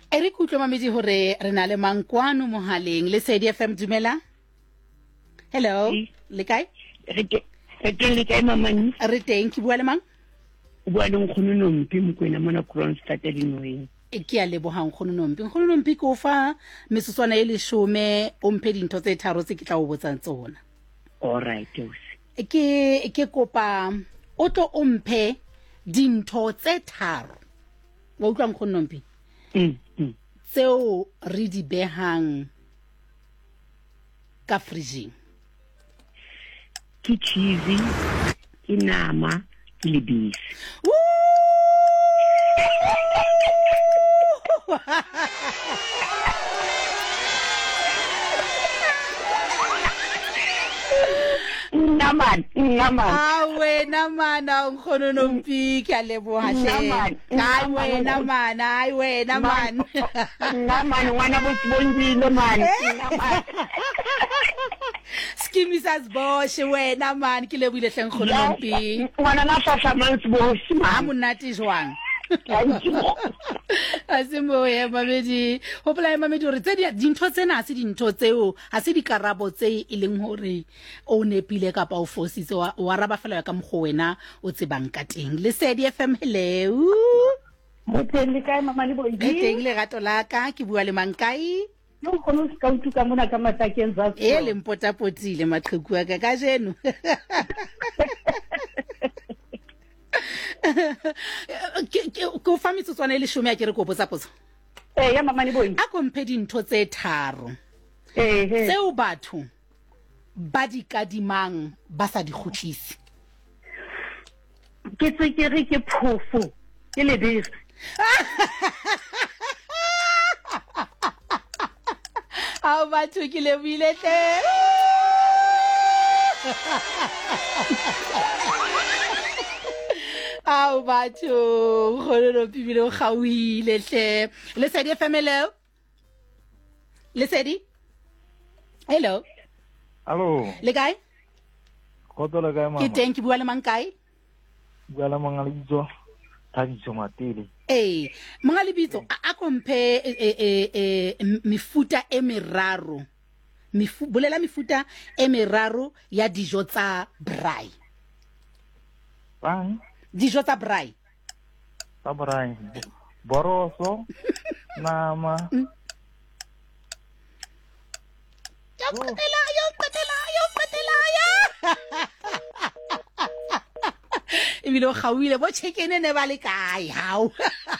Ere kutlwa mamedi hore re na le Mankwano mohaleng le Sedi FM dumela. Hello. Le kae? Re teng le kae mamane? Re teng ke bua le mang? O bua le Nkgononompi Mokwena mona Kroonstad Dinweng. Ke a lebohang Nkgononompi. Nkgononompi ko fa mesotswana e 10 o mphe dintho tse tharo tse ke tla o botsang tsona. All right. Ke kopa o tlo o mphe dintho tse tharo. Wa utlwa Nkgononompi? Tseo re di behang ka fridging. Ke cheese, ke nama, ke lebisi. Naman. Awe namana Nkgononompi ke a leboha hle. Awe namana, awe naman. Naman ngwana bosibongile man. Skimisas bosh wena man ke lebohile hle Nkgononompi. Ngwana na hlahlamang seboshi Ha monate jwang. Asimbo ya mamedi hopola ya mamedi hore tse dintho tsena se dintho tseo ha se dikarabo tse e leng hore o nepile kapa o fositse wa raba fela ka mgo wena o tsebang ka teng le Sedi FM hello mo teng le kae mama le boidi teng le gato la ka ke bua le Mankai yo khona o ska utuka mona ka matakeng za le mpotapotile maqheku a ka jeno Ko fa metsotswana e 10 a ke re go botsa potso. Ya mama le boyi. A komphe dintho tse tharo. Tseo batho ba di kadimang ba sa di khutlisi. Ke tsekere ke phofo ke lebese. A batho ke lebile tle. Ao batho Nkgononompi bile o gauile hle le Sedi FM hello le Sedi hello le kae Koto le kae mama ke teng ke bua le Mankai bua le Mangalitso Thabiso Matile Mangalitso a komphe mefuta e meraro bolela mefuta e meraro ya dijo tsa braai dijo tsa braai boroso nama yo patela ebile o gauile bo chicken ne ba le kae hao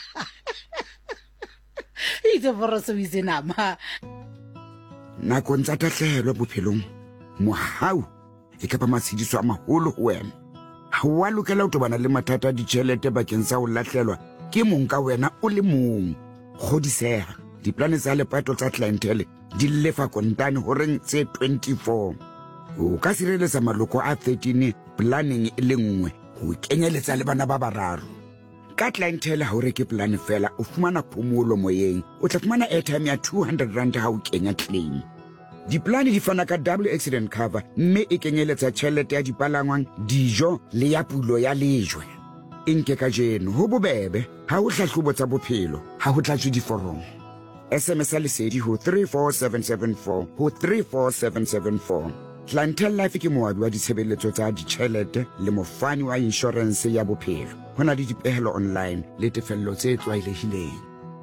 itse boroso itse nama nakong tsa tahlehelo bophelong mohau e ka ba matshidiso a maholo ho wena ha wa lokela ho tobana le mathata a ditjhelete bakeng sa ho lahlelwa ke mong ka wena o le mong godiseha diplane tsa lepato tsa clientele di lefa kontane horeng tse 24 o ka sireletsa maloko a 13 planning e le nngwe ho kenyeletsa le bana ba bararo ka clientele ha o reke plan fela o fumana phomolo moyeng o tla fumana airtime ya 200 rand ha o kenya claim diplane di fana ka double accident cover mme e kenyeletsa tjhelete ya dipalangwang dijo le ya pulo ya lejwe nke ka jeno ho bobebe ha ho hlahlobo tsa bophelo ha ho tlatswe diforomo SMS Lesedi ho 34774 ho 34774 Clientele Life ke moabi wa ditshebeletso tsa ditjhelete le mofani wa insurance ya bophelo hona le dipehelo online le tefello tse tlwaelehileng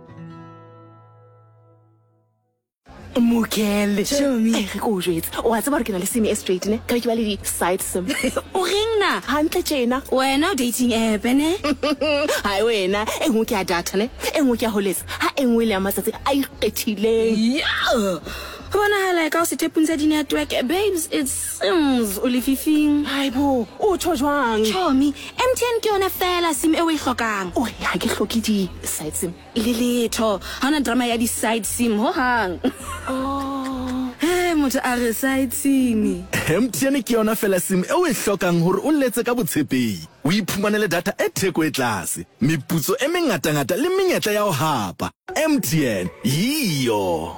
Mukele show me re go jwetsa o a tsaba re ke na le sim straight ne ka ke ba le di side sim o ringna hantle tjena wena dating app ne hai wena engwe ke a data ne engwe ke a holetsa ha engwe le amatsatsi a ikgethileng bona hala ka o se tepunza di network babes it seems o lefifing haibo o tshojwang chomi MTN ke yona fela sim e o e hlokang o ya ke hloki di side sim le letho hana drama ya di side sim ho hang motho a re side sim MTN ke yona fela sim e o e hlokang hore o letse ka botshepehi o iphumanele data e theko e tlase meputso e mengata ngata le menyetla ya ho hapa MTN yiyo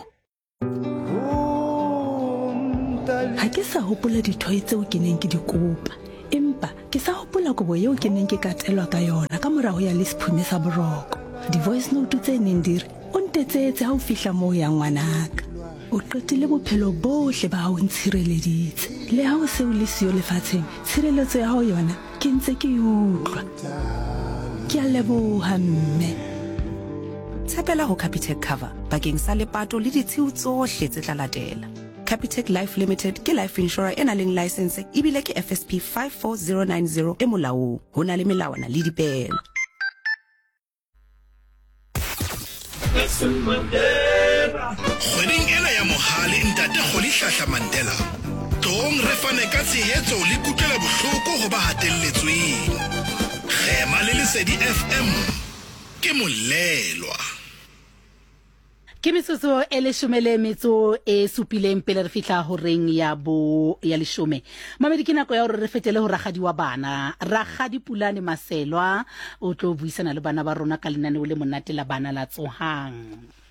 ha ke sa hopola dithoe tseo ke neng ke di kopa empa ke sa hopola kobo eo ke neng ke katelwa ka yona ka morao ya le sephume sa boroko di voice note tse neng dire o ntetsetse ha o fihla moo ya ngwanaka o qetile bophelo bohle ba hao ntshireleditse le ha o se o le siyo lefatsheng tshireletso ya hao yona ke ntse ke utlwa ke a leboha mme tshepela ho Capitec cover bakeng sa lepato le ditshiu tsohle tse tla latela. Capitec Life Limited ke life insurer ena leng license ebile ke FSP 54090 e molaong. Ho na le melawana le dipehelo. Kgweding ena ya mohale ntate Kgolihlahla Mandela tong re fane ka tshehetso le kutlwela bohloko ho ba hatelletsweng. Khema le Lesedi FM ke molelwa. Ke metsotso e leshome metso e supileng pele re fihla ho reng ya leshome. Mamedi ke nako ya hore re fetele ho Rakgadi wa bana. Rakgadi Pulane Maselwa o tlo buisana le bana ba rona ka lenaneo le monate la bana la Tsohang.